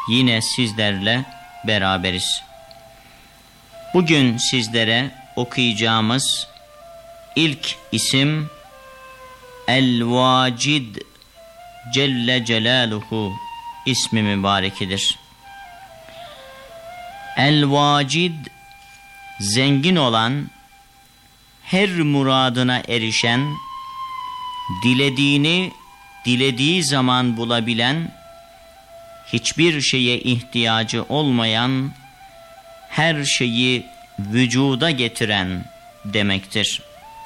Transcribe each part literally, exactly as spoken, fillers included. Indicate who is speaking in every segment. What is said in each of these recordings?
Speaker 1: yine sizlerle beraberiz. Bugün sizlere okuyacağımız ilk isim El-Vacid Celle Celaluhu ismi mübarekidir. El-Vacid, zengin olan, her muradına erişen, dilediğini dilediği zaman bulabilen, hiçbir şeye ihtiyacı olmayan, her şeyi vücuda getiren demektir.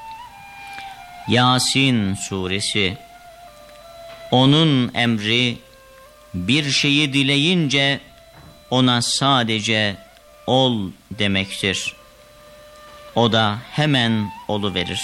Speaker 1: Yasin suresi, onun emri, bir şeyi dileyince ona sadece ol demektir. O da hemen oluverir.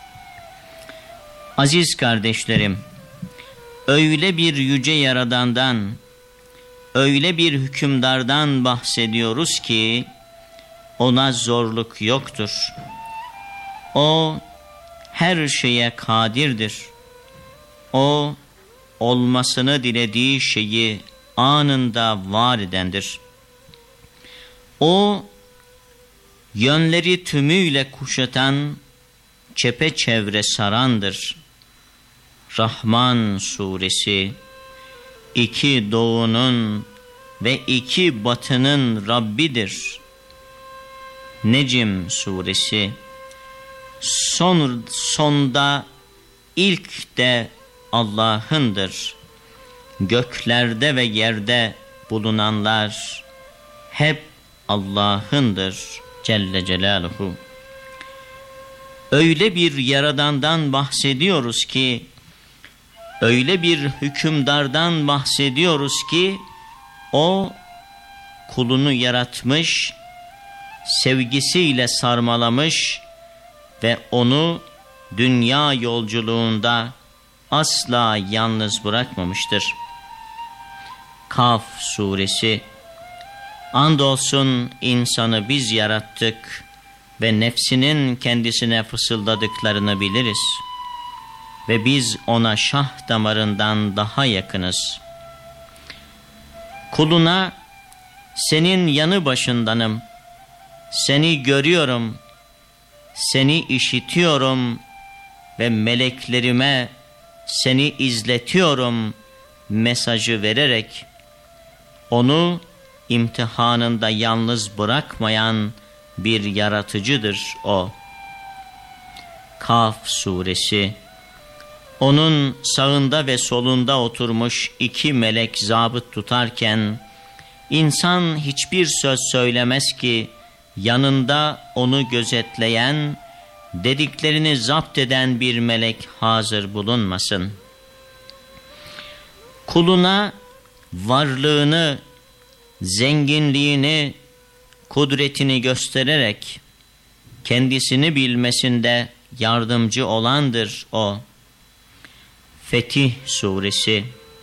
Speaker 1: Aziz kardeşlerim, öyle bir yüce Yaradan'dan, öyle bir hükümdardan bahsediyoruz ki ona zorluk yoktur. O her şeye kadirdir. O olmasını dilediği şeyi anında var edendir. O yönleri tümüyle kuşatan, çepeçevre sarandır. Rahman suresi, iki doğunun ve iki batının Rabbidir. Necm suresi, son, sonda ilk de Allah'ındır. Göklerde ve yerde bulunanlar hep Allah'ındır Celle Celaluhu. Öyle bir Yaradan'dan bahsediyoruz ki, öyle bir hükümdardan bahsediyoruz ki, o kulunu yaratmış, sevgisiyle sarmalamış ve onu dünya yolculuğunda asla yalnız bırakmamıştır. Kaf suresi, andolsun insanı biz yarattık ve nefsinin kendisine fısıldadıklarını biliriz ve biz ona şah damarından daha yakınız. Kuluna senin yanı başındanım, seni görüyorum, seni işitiyorum ve meleklerime seni izletiyorum mesajı vererek onu imtihanında yalnız bırakmayan bir yaratıcıdır o. Kaf suresi, onun sağında ve solunda oturmuş iki melek zabıt tutarken, insan hiçbir söz söylemez ki yanında onu gözetleyen, dediklerini zapt eden bir melek hazır bulunmasın. Kuluna varlığını, zenginliğini, kudretini göstererek kendisini bilmesinde yardımcı olandır o. Fetih suresi,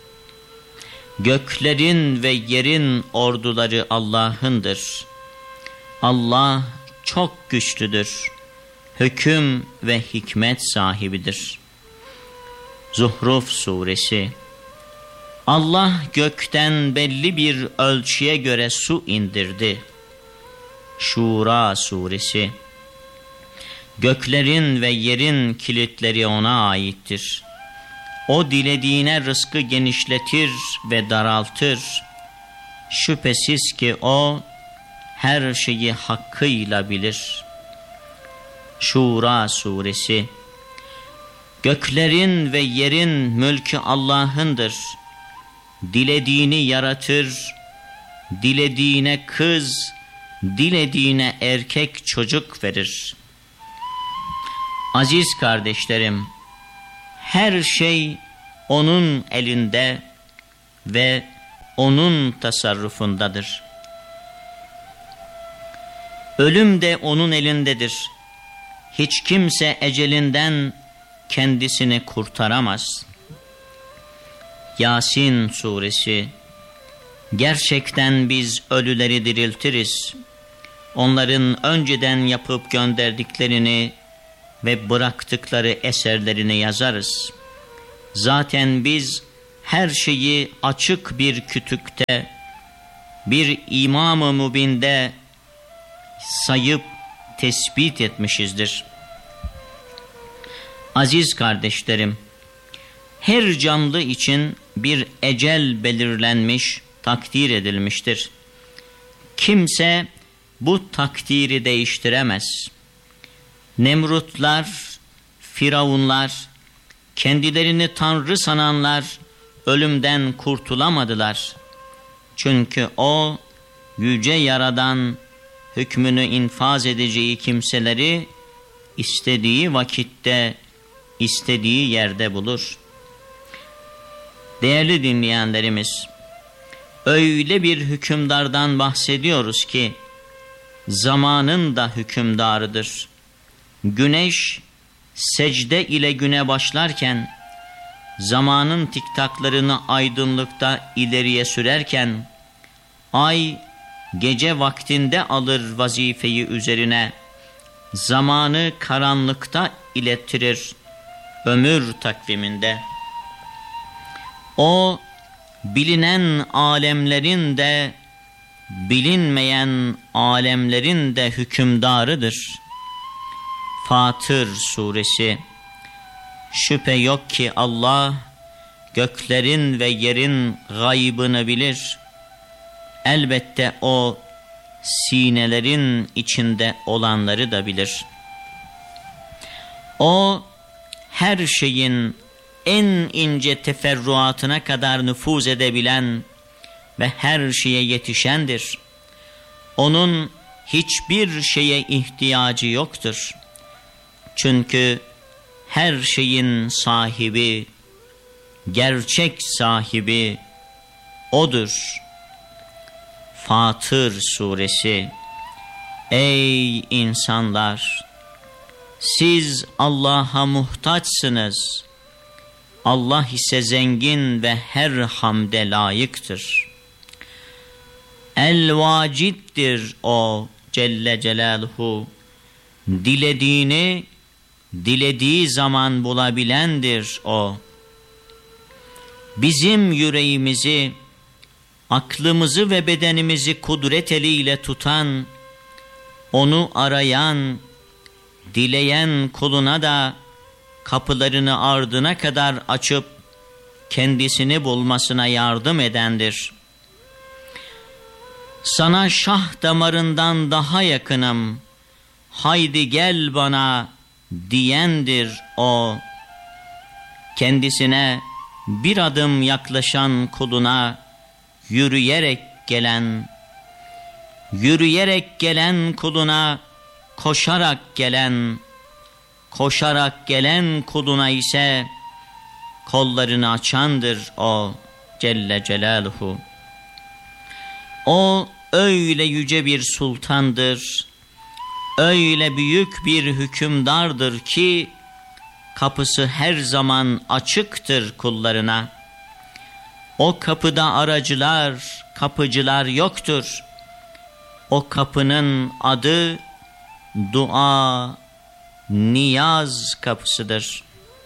Speaker 1: göklerin ve yerin orduları Allah'ındır. Allah çok güçlüdür, hüküm ve hikmet sahibidir. Zuhruf suresi, Allah gökten belli bir ölçüye göre su indirdi. Şura suresi, göklerin ve yerin kilitleri ona aittir. O dilediğine rızkı genişletir ve daraltır. Şüphesiz ki o her şeyi hakkıyla bilir. Şura suresi, göklerin ve yerin mülkü Allah'ındır. Dilediğini yaratır, dilediğine kız, dilediğine erkek çocuk verir. Aziz kardeşlerim, her şey onun elinde ve onun tasarrufundadır. Ölüm de onun elindedir. Hiç kimse ecelinden kendisini kurtaramaz. Yasin suresi, gerçekten biz ölüleri diriltiriz. Onların önceden yapıp gönderdiklerini ve bıraktıkları eserlerini yazarız. Zaten biz her şeyi açık bir kütükte bir İmam-ı Mubin'de sayıp tespit etmişizdir. Aziz kardeşlerim, her canlı için bir ecel belirlenmiş, takdir edilmiştir. Kimse bu takdiri değiştiremez. Nemrutlar, firavunlar, kendilerini tanrı sananlar ölümden kurtulamadılar. Çünkü o yüce Yaradan hükmünü infaz edeceği kimseleri istediği vakitte, istediği yerde bulur. Değerli dinleyenlerimiz, öyle bir hükümdardan bahsediyoruz ki zamanın da hükümdarıdır. Güneş secde ile güne başlarken, zamanın tiktaklarını aydınlıkta ileriye sürerken, ay gece vaktinde alır vazifeyi üzerine, zamanı karanlıkta ilettirir ömür takviminde. O bilinen alemlerin de bilinmeyen alemlerin de hükümdarıdır. Fatır suresi. Şüphe yok ki Allah göklerin ve yerin gaybını bilir. Elbette o sinelerin içinde olanları da bilir. O her şeyin en ince teferruatına kadar nüfuz edebilen ve her şeye yetişendir. Onun hiçbir şeye ihtiyacı yoktur. Çünkü her şeyin sahibi, gerçek sahibi O'dur. Fatır suresi. Ey insanlar! Siz Allah'a muhtaçsınız. Allah ise zengin ve her hamde layıktır. El-Vacid'dir o Celle Celaluhu. Dilediğini dilediği zaman bulabilendir o. Bizim yüreğimizi, aklımızı ve bedenimizi kudret eliyle tutan, onu arayan, dileyen kuluna da kapılarını ardına kadar açıp kendisini bulmasına yardım edendir. Sana şah damarından daha yakınım, haydi gel bana diyendir o. Kendisine bir adım yaklaşan kuluna yürüyerek gelen, yürüyerek gelen kuluna koşarak gelen, koşarak gelen kuluna ise kollarını açandır o Celle Celaluhu. O öyle yüce bir sultandır, öyle büyük bir hükümdardır ki kapısı her zaman açıktır kullarına. O kapıda aracılar, kapıcılar yoktur. O kapının adı dua, niyaz kapısıdır.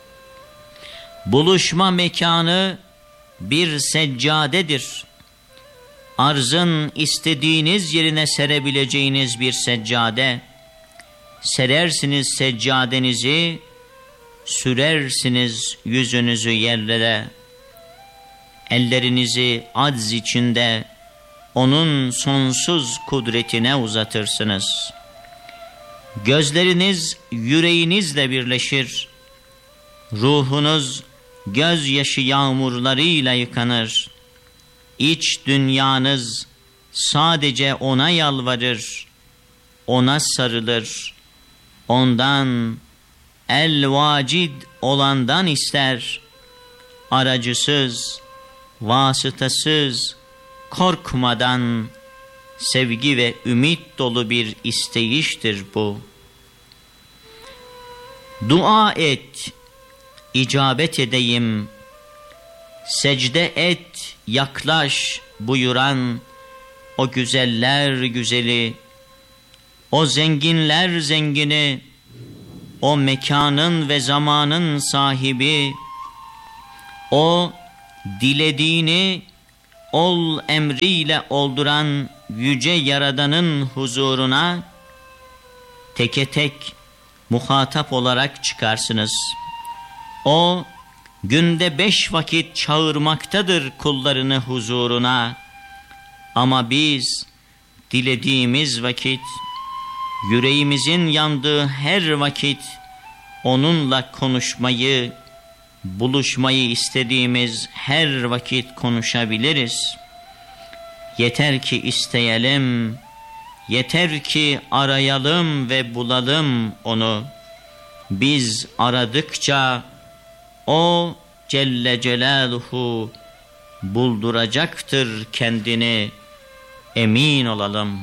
Speaker 1: Buluşma mekanı bir seccadedir. Arzın istediğiniz yerine serebileceğiniz bir seccade. Serersiniz seccadenizi, sürersiniz yüzünüzü yerlere. Ellerinizi acz içinde onun sonsuz kudretine uzatırsınız. Gözleriniz yüreğinizle birleşir. Ruhunuz gözyaşı yağmurlarıyla yıkanır. İç dünyanız sadece ona yalvarır, ona sarılır. Ondan, el-Vacid olandan ister. Aracısız, vasıtasız, korkmadan sevgi ve ümit dolu bir isteyiştir bu. Dua et, icabet edeyim. Secde et, yaklaş buyuran o güzeller güzeli, o zenginler zengini, o mekanın ve zamanın sahibi, o dilediğini ol emriyle olduran yüce Yaradan'ın huzuruna teke tek muhatap olarak çıkarsınız. O günde beş vakit çağırmaktadır kullarını huzuruna. Ama biz dilediğimiz vakit, yüreğimizin yandığı her vakit onunla konuşmayı, buluşmayı istediğimiz her vakit konuşabiliriz. Yeter ki isteyelim, yeter ki arayalım ve bulalım onu. Biz aradıkça o Celle Celaluhu bulduracaktır kendini, emin olalım.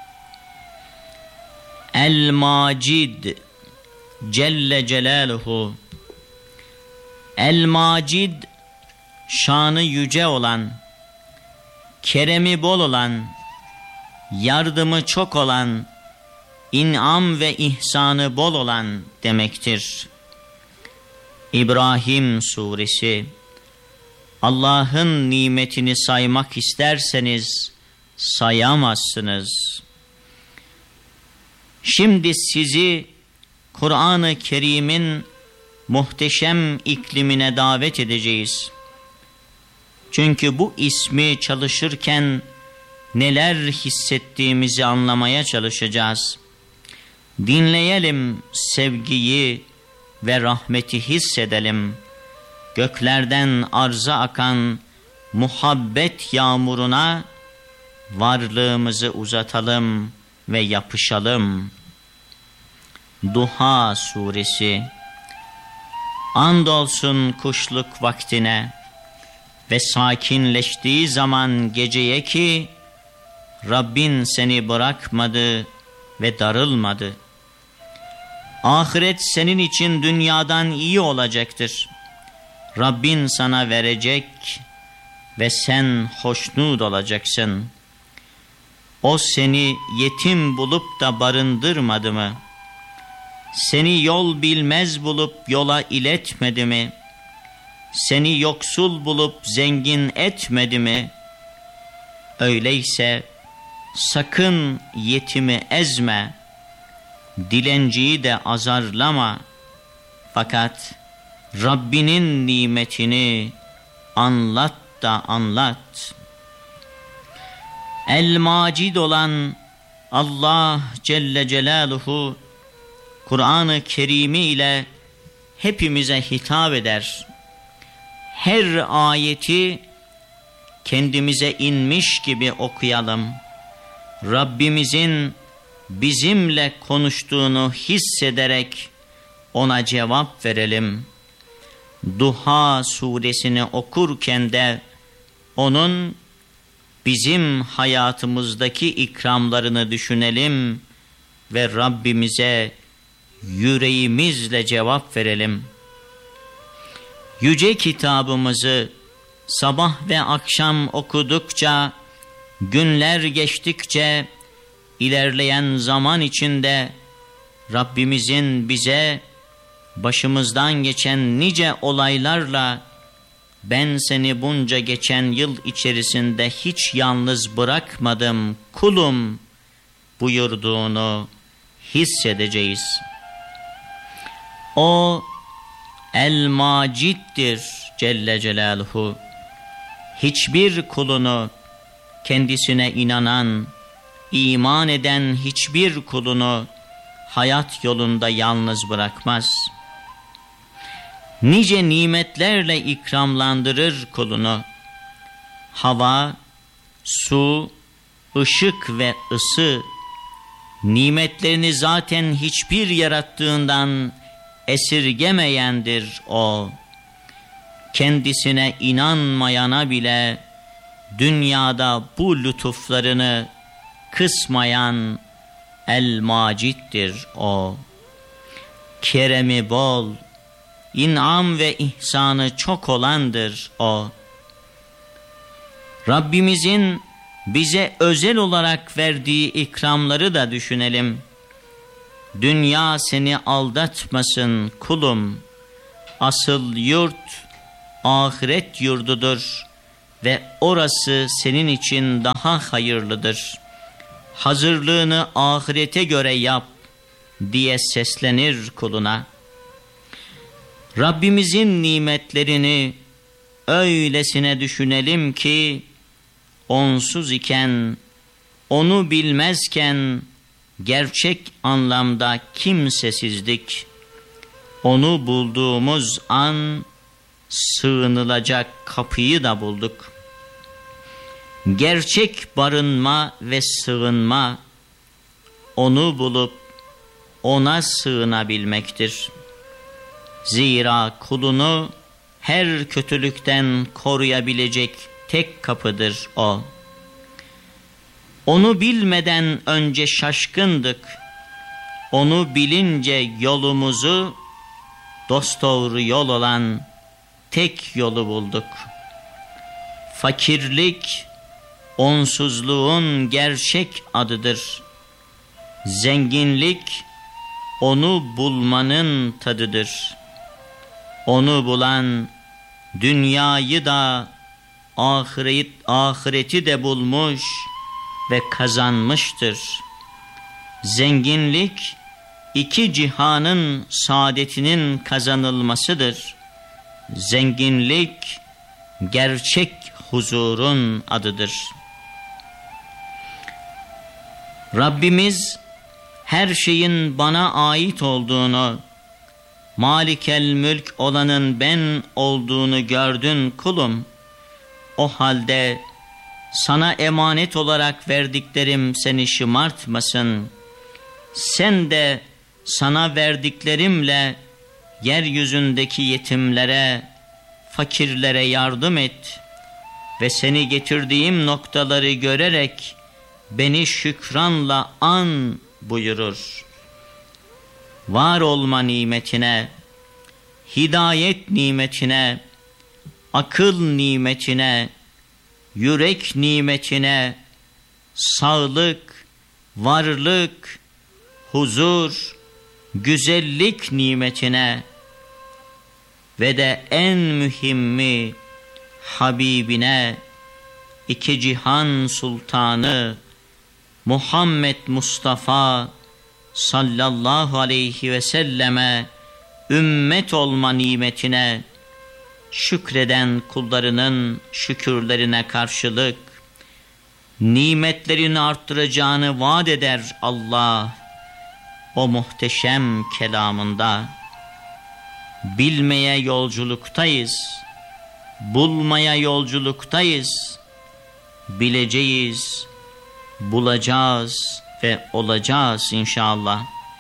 Speaker 1: El-Macid Celle Celaluhu, El-Macid, şanı yüce olan, keremi bol olan, yardımı çok olan, inam ve ihsanı bol olan demektir. İbrahim suresi. Allah'ın nimetini saymak isterseniz sayamazsınız. Şimdi sizi Kur'an-ı Kerim'in muhteşem iklimine davet edeceğiz. Çünkü bu ismi çalışırken neler hissettiğimizi anlamaya çalışacağız. Dinleyelim, sevgiyi ve rahmeti hissedelim. Göklerden arza akan muhabbet yağmuruna varlığımızı uzatalım ve yapışalım. Duha suresi. Andolsun kuşluk vaktine ve sakinleştiği zaman geceye ki Rabbin seni bırakmadı ve darılmadı. Ahiret senin için dünyadan iyi olacaktır. Rabbin sana verecek ve sen hoşnut olacaksın. O seni yetim bulup da barındırmadı mı? Seni yol bilmez bulup yola iletmedi mi? Seni yoksul bulup zengin etmedi mi? Öyleyse sakın yetimi ezme, dilenciyi de azarlama. Fakat Rabbinin nimetini anlat da anlat. El-Macid olan Allah Celle Celaluhu Kur'an-ı Kerim'i ile hepimize hitap eder. Her ayeti kendimize inmiş gibi okuyalım. Rabbimizin bizimle konuştuğunu hissederek ona cevap verelim. Duha suresini okurken de onun bizim hayatımızdaki ikramlarını düşünelim ve Rabbimize yüreğimizle cevap verelim. Yüce kitabımızı sabah ve akşam okudukça, günler geçtikçe, ilerleyen zaman içinde Rabbimizin bize başımızdan geçen nice olaylarla ben seni bunca geçen yıl içerisinde hiç yalnız bırakmadım kulum buyurduğunu hissedeceğiz. O El-Macid'dir Celle Celaluhu. Hiçbir kulunu, kendisine inanan, iman eden hiçbir kulunu hayat yolunda yalnız bırakmaz. Nice nimetlerle ikramlandırır kulunu. Hava, su, ışık ve ısı nimetlerini zaten hiçbir yarattığından esirgemeyendir o. Kendisine inanmayana bile dünyada bu lütuflarını kısmayan El-Macid'dir o. Keremi bol, inam ve ihsanı çok olandır o. Rabbimizin bize özel olarak verdiği ikramları da düşünelim. Dünya seni aldatmasın kulum. Asıl yurt ahiret yurdudur ve orası senin için daha hayırlıdır. Hazırlığını ahirete göre yap diye seslenir kuluna. Rabbimizin nimetlerini öylesine düşünelim ki onsuz iken, onu bilmezken gerçek anlamda kimsesizdik. Onu bulduğumuz an sığınılacak kapıyı da bulduk. Gerçek barınma ve sığınma onu bulup ona sığınabilmektir. Zira kulunu her kötülükten koruyabilecek tek kapıdır o. Onu bilmeden önce şaşkındık. Onu bilince yolumuzu dosdoğru yol olan tek yolu bulduk. Fakirlik onsuzluğun gerçek adıdır. Zenginlik onu bulmanın tadıdır. Onu bulan dünyayı da ahiret, ahireti de bulmuş ve kazanmıştır. Zenginlik iki cihanın saadetinin kazanılmasıdır. Zenginlik gerçek huzurun adıdır. Rabbimiz her şeyin bana ait olduğunu, Malikel mülk olanın ben olduğunu gördün kulum. O halde sana emanet olarak verdiklerim seni şımartmasın. Sen de sana verdiklerimle yeryüzündeki yetimlere, fakirlere yardım et ve seni getirdiğim noktaları görerek beni şükranla an buyurur. Var olma nimetine, hidayet nimetine, akıl nimetine, yürek nimetine, sağlık, varlık, huzur, güzellik nimetine ve de en mühimmi Habibine, iki cihan sultanı Muhammed Mustafa sallallahu aleyhi ve selleme ümmet olma nimetine, şükreden kullarının şükürlerine karşılık nimetlerini arttıracağını vaat eder Allah o muhteşem kelamında. Bilmeye yolculuktayız, bulmaya yolculuktayız, bileceğiz, bulacağız ve olacağız inşallah.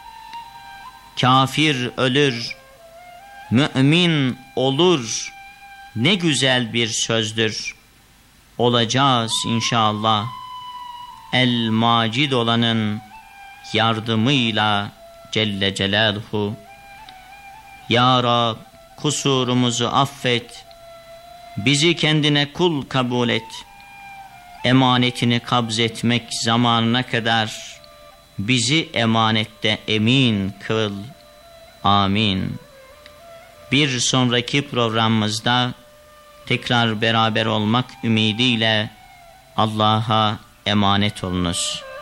Speaker 1: Kafir ölür, mümin olur, ne güzel bir sözdür. Olacağız inşallah. El Macid olanın yardımıyla Celle Celaluhu. Ya Rab, kusurumuzu affet, bizi kendine kul kabul et. Emanetini kabz etmek zamanına kadar bizi emanette emin kıl. Amin. Bir sonraki programımızda tekrar beraber olmak ümidiyle Allah'a emanet olunuz.